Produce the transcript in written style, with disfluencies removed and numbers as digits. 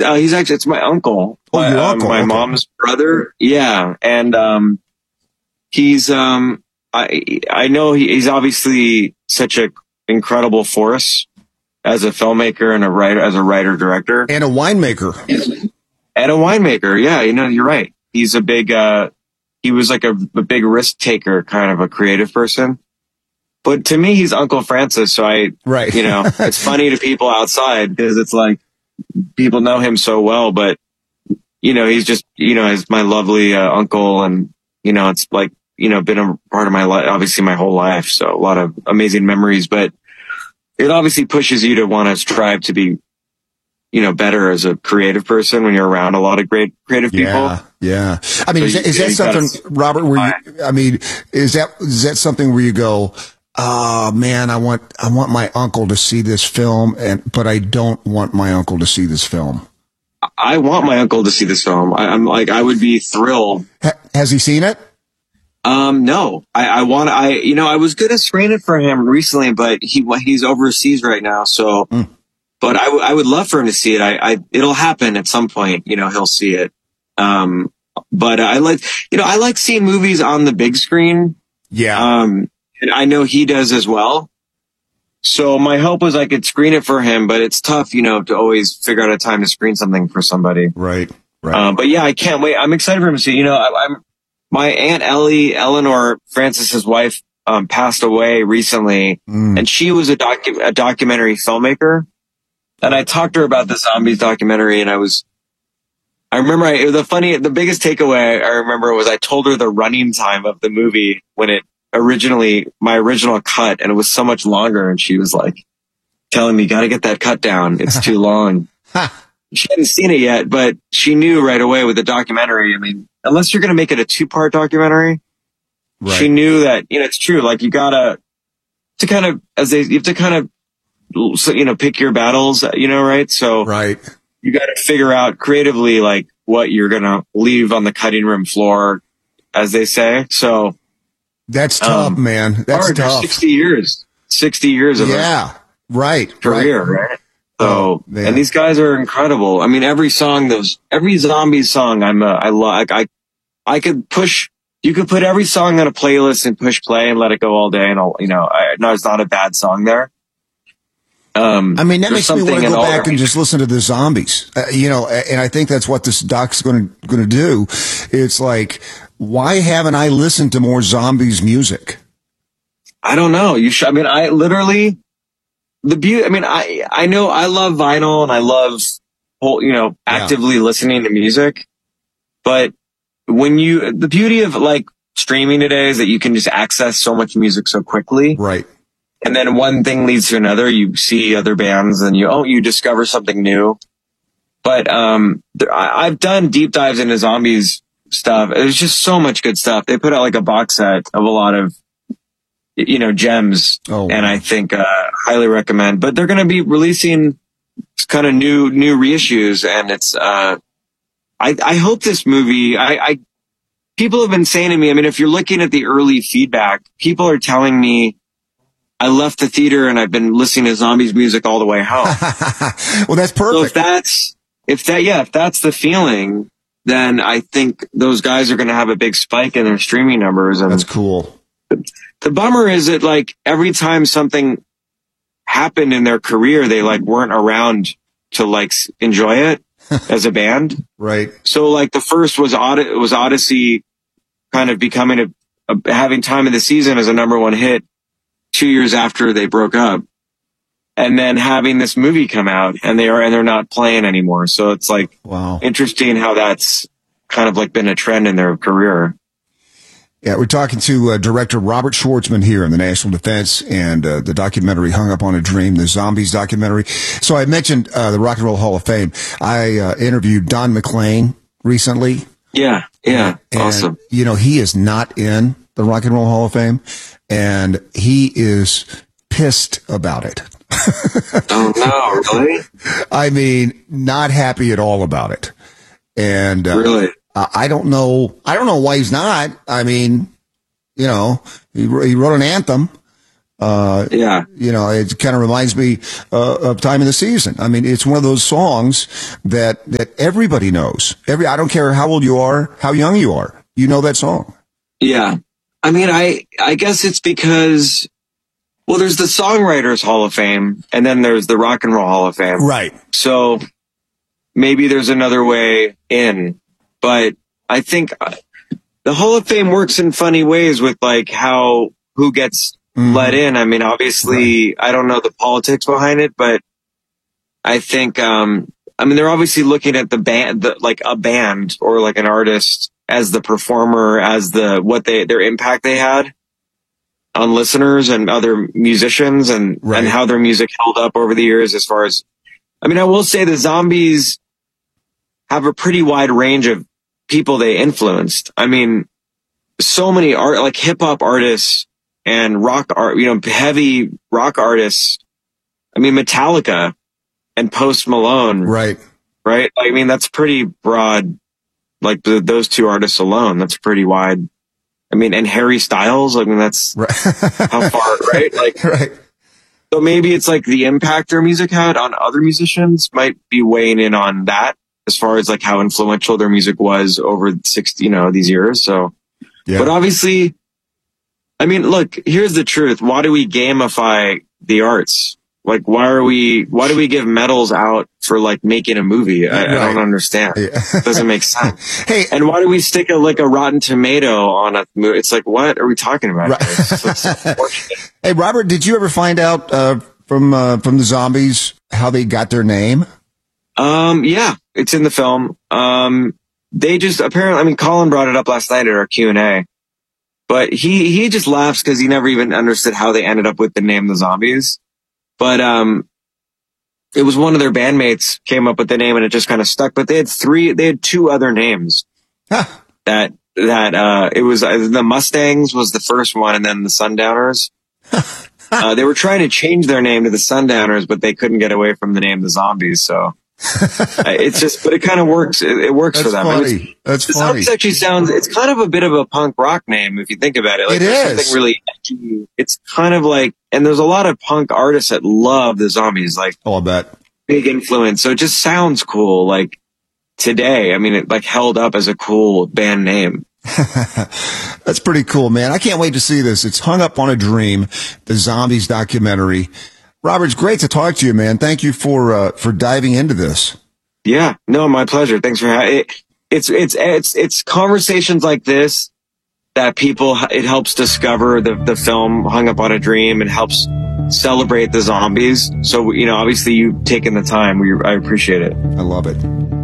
he's actually, it's my uncle. Oh, your uncle. My okay. mom's brother. Yeah. And, he's, I know he's obviously such an incredible force as a filmmaker and as a writer director. And a winemaker. And a winemaker. Yeah. You're right. He's a big, he was like a big risk taker, kind of a creative person. But to me, he's Uncle Francis. So right. It's funny to people outside because it's like people know him so well, but he's just, he's my lovely uncle. And, it's like, been a part of my life, obviously my whole life. So a lot of amazing memories, but it obviously pushes you to want to strive to be, better as a creative person when you're around a lot of great creative people. Yeah. I mean, is that something, Robert, is that something where you go, oh man, I want my uncle to see this film, but I don't want my uncle to see this film? I want my uncle to see this film. I'm like, I would be thrilled. Has he seen it? No, I was going to screen it for him recently, but he's overseas right now. So, but I would love for him to see it. It'll happen at some point, he'll see it. But I like seeing movies on the big screen. Yeah. And I know he does as well. So my hope was I could screen it for him, but it's tough, to always figure out a time to screen something for somebody. Right. But yeah, I can't wait. I'm excited for him to see, my Aunt Eleanor Francis's wife, passed away recently, and she was a documentary filmmaker. And I talked to her about the Zombies documentary, and the biggest takeaway I remember was I told her the running time of the movie when my original cut, and it was so much longer. And she was like telling me, got to get that cut down. It's too long. She hadn't seen it yet, but she knew right away with the documentary. I mean, unless you're going to make it a 2-part documentary, right. She knew that, it's true. Like you have to kind of, pick your battles, right? So right. You got to figure out creatively, like what you're going to leave on the cutting room floor, as they say. So that's tough, man. That's tough. 60 years of right. career, right? So, and these guys are incredible. I mean, every Zombies song, you could put every song on a playlist and push play and let it go all day. And it's not a bad song there. I mean, that makes me want to go back and just listen to the Zombies, and I think that's what this doc's going to do. It's like, why haven't I listened to more Zombies music? I don't know. You should. I mean, I literally, I know I love vinyl and I love actively listening to music, but the beauty of like streaming today is that you can just access so much music so quickly. Right. And then one thing leads to another. You see other bands and you discover something new. But, I've done deep dives into Zombies stuff. There's just so much good stuff. They put out like a box set of a lot of, gems. Oh, wow. And I think, highly recommend, but they're going to be releasing kind of new reissues. And it's, I hope this movie, people have been saying to me, I mean, if you're looking at the early feedback, people are telling me, I left the theater and I've been listening to Zombies music all the way home. Well, that's perfect. So if that's the feeling, then I think those guys are going to have a big spike in their streaming numbers. And that's cool. The bummer is that like every time something happened in their career, they like weren't around to like enjoy it as a band. Right. So like the first was Odyssey kind of becoming having Time of the Season as a #1 hit 2 years after they broke up, and then having this movie come out and they're not playing anymore. So it's like, wow, interesting how that's kind of like been a trend in their career. Yeah. We're talking to director Robert Schwartzman here in the National Defense and the documentary Hung Up on a Dream, the Zombies documentary. So I mentioned the Rock and Roll Hall of Fame. I interviewed Don McLean recently. Yeah. And, awesome. He is not in the Rock and Roll Hall of Fame, and he is pissed about it. Oh no, really? I mean, not happy at all about it. And really, I don't know why he's not. I mean, he wrote an anthem, Yeah. You know, it kind of reminds me of Time of the Season. I mean, it's one of those songs that everybody knows. I don't care how old you are, how young you are, you know that song. Yeah. I mean, I guess it's because, well, there's the Songwriters Hall of Fame, and then there's the Rock and Roll Hall of Fame. Right. So maybe there's another way in, but I think the Hall of Fame works in funny ways with like who gets let in. I mean, obviously, I don't know the politics behind it, but I think, I mean, they're obviously looking at the band, like a band or like an artist as the performer, as their impact they had on listeners and other musicians and how their music held up over the years as far as, I mean, I will say the Zombies have a pretty wide range of people they influenced. I mean, so many like hip hop artists and rock art, you know, heavy rock artists. I mean, Metallica and Post Malone. Right. I mean, that's pretty broad. Like those two artists alone, that's pretty wide. I mean, and Harry Styles, I mean, that's how far, right? Like, right. So maybe it's like the impact their music had on other musicians might be weighing in on that as far as like how influential their music was over these years. So, but obviously, I mean, look, here's the truth. Why do we gamify the arts? Like, why do we give medals out for like making a movie? I don't understand. It doesn't make sense. Hey, and why do we stick a Rotten Tomato on a movie? It's like, what are we talking about? Hey, Robert, did you ever find out from the Zombies how they got their name? Yeah, it's in the film. They just apparently, I mean, Colin brought it up last night at our Q&A, but he just laughs because he never even understood how they ended up with the name The Zombies. But, it was one of their bandmates came up with the name and it just kind of stuck, but they had two other names that it was the Mustangs was the first one and then the Sundowners. They were trying to change their name to the Sundowners, but they couldn't get away from the name The Zombies. So it's just, but it kind of works. It works for them. Funny. That's funny. Zombies actually sounds, it's kind of a bit of a punk rock name if you think about it. Like, it is. Something really edgy. It's kind of like, and there's a lot of punk artists that love the Zombies, like, oh, I bet. Big influence. So it just sounds cool. Like today, I mean, it like held up as a cool band name. That's pretty cool, man. I can't wait to see this. It's Hung Up on a Dream, the Zombies documentary. Robert, it's great to talk to you, man. Thank you for diving into this. Yeah, no, my pleasure. Thanks for having it. It's conversations like this that it helps discover the film Hung Up on a Dream and helps celebrate the Zombies. So, you know, obviously you've taken the time. I appreciate it. I love it.